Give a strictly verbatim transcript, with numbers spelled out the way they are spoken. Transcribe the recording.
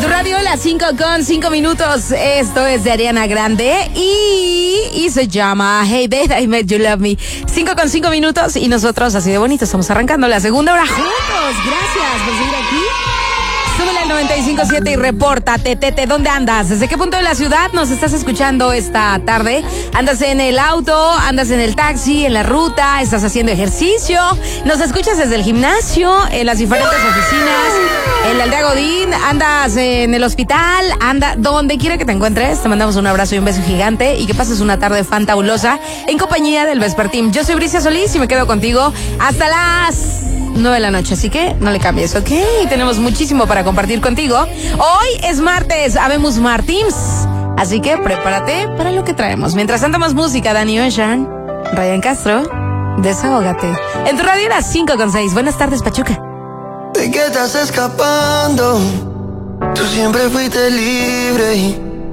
tu radio, las cinco con cinco minutos. Esto es de Ariana Grande y, y se llama Hey Babe, I Made You Love Me. cinco con cinco minutos y nosotros así de bonito estamos arrancando la segunda hora juntos. Gracias por seguir aquí. Súbele al noventa y cinco punto siete y repórtate, Tete, ¿dónde andas? ¿Desde qué punto de la ciudad nos estás escuchando esta tarde? ¿Andas en el auto? ¿Andas en el taxi? ¿En la ruta? ¿Estás haciendo ejercicio? ¿Nos escuchas desde el gimnasio? ¿En las diferentes oficinas? ¿En la aldea Godín? ¿Andas en el hospital? ¿Anda donde quiera que te encuentres? Te mandamos un abrazo y un beso gigante y que pases una tarde fantabulosa en compañía del Vespertim. Yo soy Bricia Solís y me quedo contigo hasta las nueve de la noche, así que no le cambies, ¿ok? Tenemos muchísimo para compartir contigo. Hoy es martes, habemos Martins, así que prepárate para lo que traemos. Mientras tanto, más música, Danny Ocean, Ryan Castro, Desahógate. En tu radio las cinco con seis. Buenas tardes, Pachuca. ¿De qué estás escapando? Tú siempre fuiste libre y